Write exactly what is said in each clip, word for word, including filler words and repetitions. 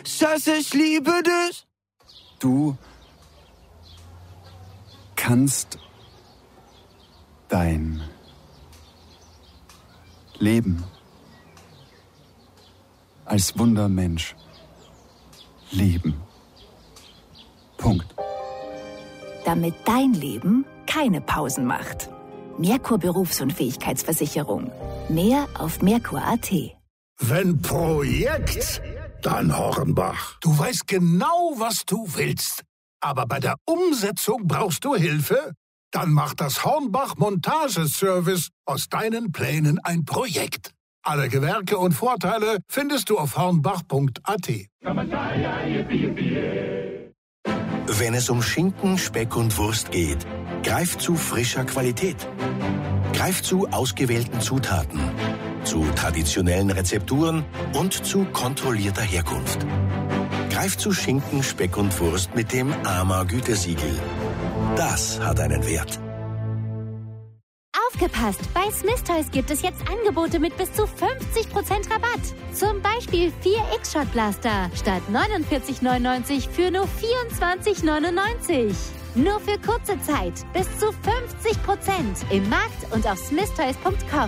Schatz, ich liebe dich. Du kannst dein Leben als Wundermensch leben. Punkt. Damit dein Leben keine Pausen macht. Merkur Berufsunfähigkeitsversicherung. Mehr auf merkur punkt at. Wenn Projekt, dann Hornbach. Du weißt genau, was du willst. Aber bei der Umsetzung brauchst du Hilfe? Dann macht das Hornbach Montageservice aus deinen Plänen ein Projekt. Alle Gewerke und Vorteile findest du auf hornbach punkt at. Wenn es um Schinken, Speck und Wurst geht, greift zu frischer Qualität. Greift zu ausgewählten Zutaten, zu traditionellen Rezepturen und zu kontrollierter Herkunft. Greift zu Schinken, Speck und Wurst mit dem A M A-Gütesiegel. Das hat einen Wert. Aufgepasst! Bei Smith Toys gibt es jetzt Angebote mit bis zu fünfzig Prozent Rabatt. Zum Beispiel vier X-Shot Blaster statt neunundvierzig neunundneunzig für nur vierundzwanzig neunundneunzig. Nur für kurze Zeit bis zu fünfzig Prozent im Markt und auf smith toys punkt com.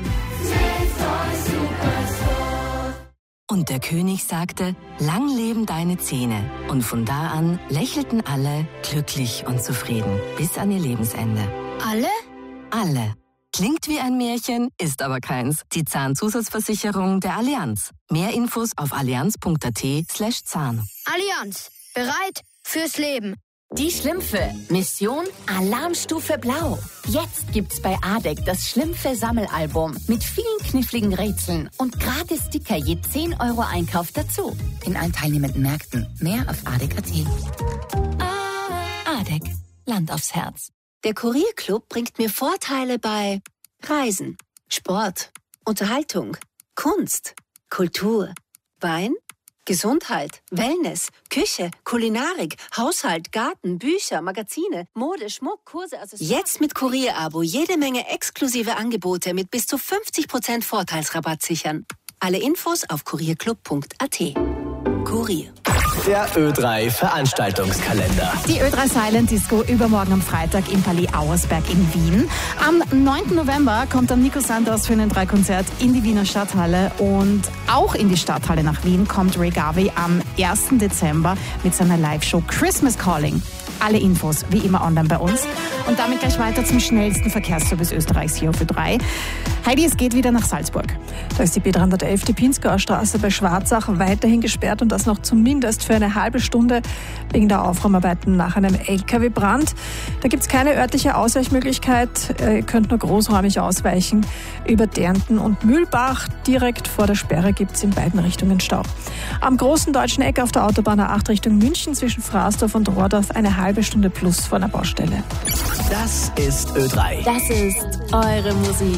Und der König sagte, lang leben deine Zähne. Und von da an lächelten alle glücklich und zufrieden bis an ihr Lebensende. Alle? Alle. Klingt wie ein Märchen, ist aber keins. Die Zahnzusatzversicherung der Allianz. Mehr Infos auf allianz punkt at slash Zahn. Allianz. Bereit fürs Leben. Die Schlümpfe. Mission Alarmstufe Blau. Jetzt gibt's bei Adek das Schlümpfe-Sammelalbum mit vielen kniffligen Rätseln und gratis Sticker je zehn Euro Einkauf dazu. In allen teilnehmenden Märkten. Mehr auf adek punkt at. Adek. Land aufs Herz. Der Kurierclub bringt mir Vorteile bei Reisen, Sport, Unterhaltung, Kunst, Kultur, Wein, Gesundheit, Wellness, Küche, Kulinarik, Haushalt, Garten, Bücher, Magazine, Mode, Schmuck, Kurse, Accessoires. Jetzt mit Kurierabo jede Menge exklusive Angebote mit bis zu fünfzig Prozent Vorteilsrabatt sichern. Alle Infos auf kurierclub punkt at. Kurier. Der Ö drei Veranstaltungskalender. Die Ö drei Silent Disco übermorgen am Freitag im Palais Auersberg in Wien. Am neunten November kommt dann Nico Santos für ein drei Konzert in die Wiener Stadthalle und auch in die Stadthalle nach Wien kommt Ray Garvey am ersten Dezember mit seiner Live-Show Christmas Calling. Alle Infos wie immer online bei uns. Und damit gleich weiter zum schnellsten Verkehrsservice Österreichs hier auf Ö drei. Heidi, es geht wieder nach Salzburg. Da ist die B dreihundertelf, die Pinzgauer Straße bei Schwarzach, weiterhin gesperrt und das noch zumindest für eine halbe Stunde wegen der Aufräumarbeiten nach einem L K W-Brand. Da gibt es keine örtliche Ausweichmöglichkeit. Ihr könnt nur großräumig ausweichen. Über Dernten und Mühlbach direkt vor der Sperre gibt es in beiden Richtungen Stau. Am großen deutschen Eck auf der Autobahn A acht Richtung München zwischen Fraßdorf und Rohrdorf eine halbe Stunde plus vor einer Baustelle. Das ist Ö drei. Das ist eure Musik.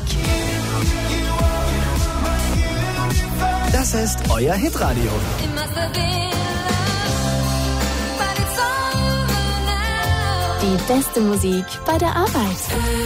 Das ist euer Hitradio. Die beste Musik bei der Arbeit.